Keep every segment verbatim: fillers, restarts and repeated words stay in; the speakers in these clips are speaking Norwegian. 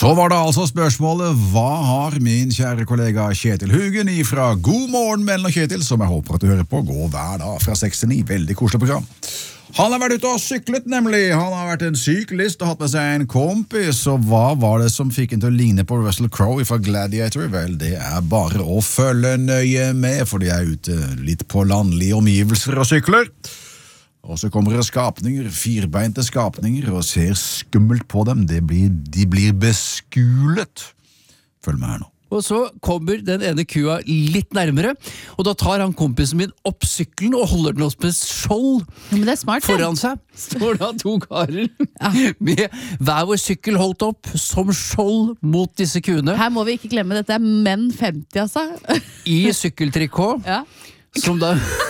Så var det altså spørsmålet, hva har min kjære kollega Kjetil Hugen ifra God morgen, Mellen og Kjetil, som jeg håper at du hører på, gå hver dag fra seks til ni, veldig koselig program. Han har vært ute og syklet nemlig, han har vært en syklist og hatt med seg en kompis, og hva var det som fikk han til å ligne på Russell Crowe fra Gladiator? Vel, det er bare å følge nøye med, for de er ute litt på landlige omgivelser og sykler. Og så kommer det skapninger, firbeinte skapninger, og ser skummelt på dem. Det blir, de blir beskulet. Følg med her nå. Og så kommer den ene kua litt nærmere, og da tar han kompisen min opp sykkelen og holder den opp med skjold ja, men det er smart, foran seg. Står da to karer ja. med hver vår sykkel holdt opp som skjold mot disse kuene. Her må vi ikke glemme, dette er menn femti, altså. I sykkeltrikå. Ja. Som da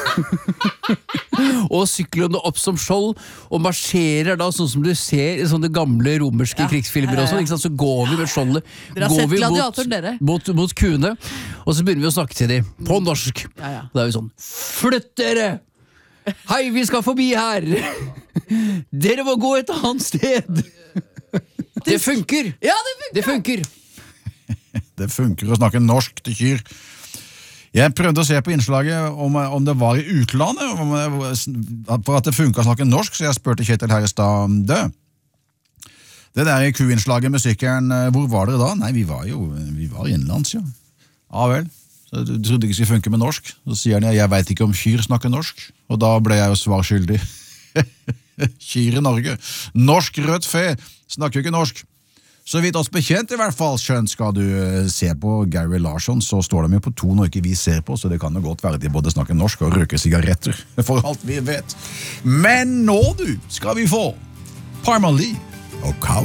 og syklene opp som skjold og marsjerer da sånn som du ser i sånne gamle romerske ja. krigsfilmer og sånn, ikke sant? Så går vi med skjoldet går vi mot, mot, mot kuene og så begynner vi å snakke til dem på norsk ja, ja. Da er vi sånn, flytt dere hei vi skal forbi her dere må gå et annet sted det funker ja det funker det funker, det funker å snakke norsk til kyr. Jeg prøvde å se på innslaget om, om det var i utlandet, om, for at det funket å snakke norsk, så jeg spurte Kjetil her i stad død. Det der i Q-innslaget med sykkelen, hvor var dere da? Nei, vi var jo vi var innenlands, ja. Ja vel, så du trodde ikke det skulle funke med norsk. Så sier han, jeg vet ikke om kyr snakker norsk, og da ble jeg jo svarskyldig. Kyr i Norge. Norsk rødt fe snakker jo ikke norsk. Så vidt oss bekjent i hvert fall, skjønt skal du se på Gary Larsson, så står de jo på to når ikke vi ser på, så det kan jo godt være de både snakker norsk og røker sigaretter, for alt vi vet. Men nå du, skal vi få Parma Lee og Cow.